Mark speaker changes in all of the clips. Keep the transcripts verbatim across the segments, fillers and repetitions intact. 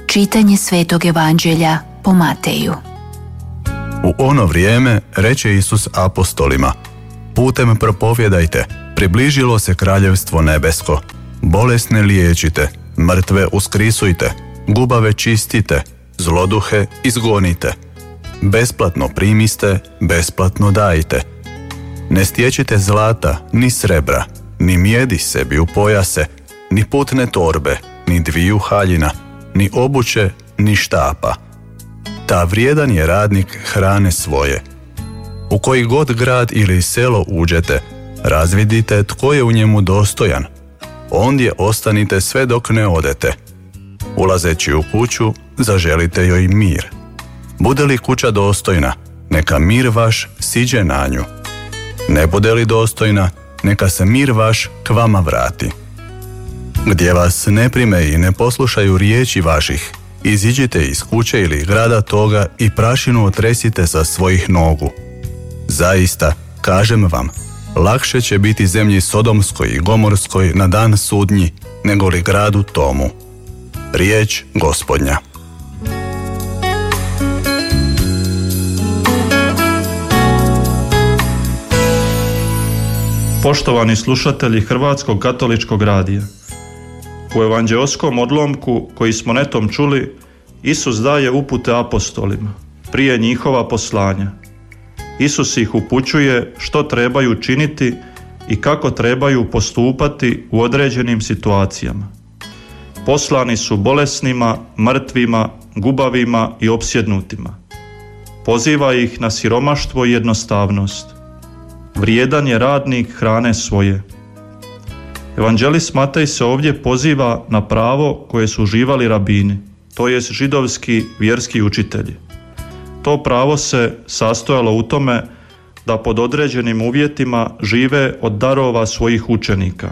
Speaker 1: Čitanje Svetog Evanđelja po Mateju.
Speaker 2: U ono vrijeme reče Isus apostolima: putem propovjedajte, približilo se kraljevstvo nebesko. Bolesne liječite, mrtve uskrisujte, gubave čistite, zloduhe izgonite. Besplatno primiste, besplatno dajte. Ne stječite zlata, ni srebra, ni mijedi sebi u pojase, ni putne torbe, ni dviju haljina, ni obuće, ni štapa. Ta vrijedan je radnik hrane svoje. U koji god grad ili selo uđete, razvidite tko je u njemu dostojan. Ondje ostanite sve dok ne odete. Ulazeći u kuću, zaželite joj mir. Bude li kuća dostojna, neka mir vaš siđe na nju. Ne bude li dostojna, neka se mir vaš k vama vrati. Gdje vas ne prime i ne poslušaju riječi vaših, iziđite iz kuće ili grada toga i prašinu otresite sa svojih nogu. Zaista, kažem vam, lakše će biti zemlji Sodomskoj i Gomorskoj na dan sudnji, nego li gradu tomu. Riječ Gospodnja.
Speaker 3: Poštovani slušatelji Hrvatskog katoličkog radija, u evanđeoskom odlomku koji smo netom čuli, Isus daje upute apostolima prije njihova poslanja. Isus ih upućuje što trebaju činiti i kako trebaju postupati u određenim situacijama. Poslani su bolesnima, mrtvima, gubavima i opsjednutima. Poziva ih na siromaštvo i jednostavnost. Vrijedan je radnik hrane svoje. Evanđelist Matej se ovdje poziva na pravo koje su uživali rabini, to jest židovski vjerski učitelji. To pravo se sastojalo u tome da pod određenim uvjetima žive od darova svojih učenika.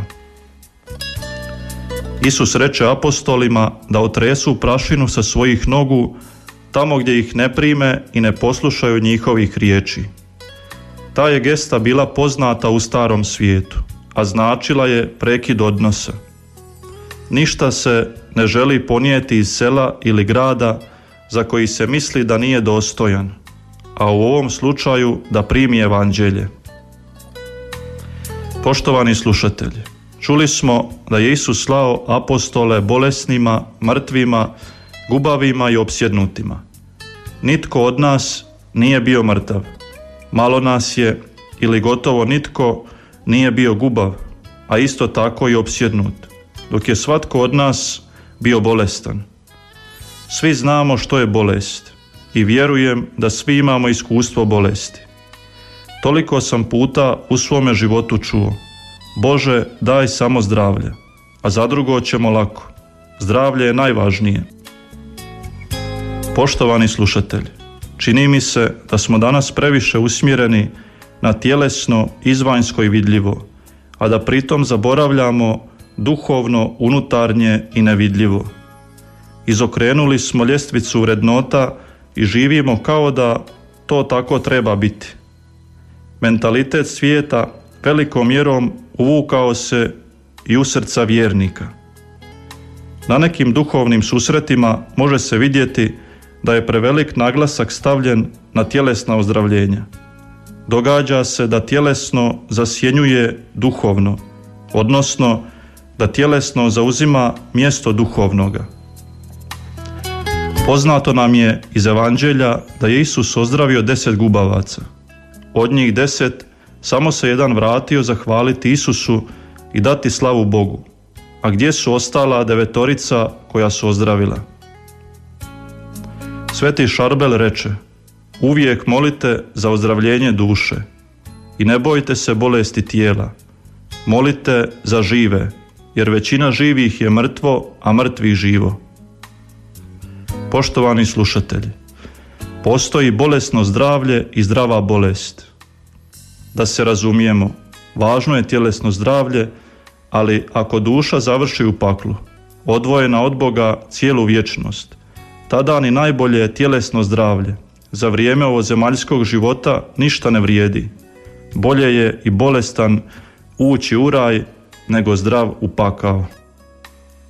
Speaker 3: Isus reče apostolima da otresu prašinu sa svojih nogu tamo gdje ih ne prime i ne poslušaju njihovih riječi. Ta je gesta bila poznata u starom svijetu, a značila je prekid odnosa. Ništa se ne želi ponijeti iz sela ili grada za koji se misli da nije dostojan, a u ovom slučaju da primi evanđelje. Poštovani slušatelji, čuli smo da je Isus slao apostole bolesnima, mrtvima, gubavima i opsjednutima. Nitko od nas nije bio mrtav. Malo nas je, ili gotovo nitko, nije bio gubav, a isto tako i opsjednut, dok je svatko od nas bio bolestan. Svi znamo što je bolest i vjerujem da svi imamo iskustvo bolesti. Toliko sam puta u svome životu čuo: Bože, daj samo zdravlje, a za drugo ćemo lako. Zdravlje je najvažnije. Poštovani slušatelji, čini mi se da smo danas previše usmjereni na tjelesno, izvanjsko i vidljivo, a da pritom zaboravljamo duhovno, unutarnje i nevidljivo. Izokrenuli smo ljestvicu vrednota i živimo kao da to tako treba biti. Mentalitet svijeta velikom mjerom uvukao se i u srca vjernika. Na nekim duhovnim susretima može se vidjeti da je prevelik naglasak stavljen na tjelesna ozdravljenja. Događa se da tjelesno zasjenjuje duhovno, odnosno da tjelesno zauzima mjesto duhovnoga. Poznato nam je iz evanđelja da je Isus ozdravio deset gubavaca. Od njih deset samo se jedan vratio zahvaliti Isusu i dati slavu Bogu. A gdje su ostala devetorica koja su ozdravila? Sveti Šarbel reče: uvijek molite za ozdravljenje duše i ne bojte se bolesti tijela. Molite za žive, jer većina živih je mrtvo, a mrtvih živo. Poštovani slušatelji, postoji bolesno zdravlje i zdrava bolest. Da se razumijemo, važno je tjelesno zdravlje, ali ako duša završi u paklu, odvojena od Boga cijelu vječnost, tada ni najbolje tjelesno zdravlje za vrijeme ovozemaljskog života ništa ne vrijedi. Bolje je i bolestan ući u raj nego zdrav u pakao.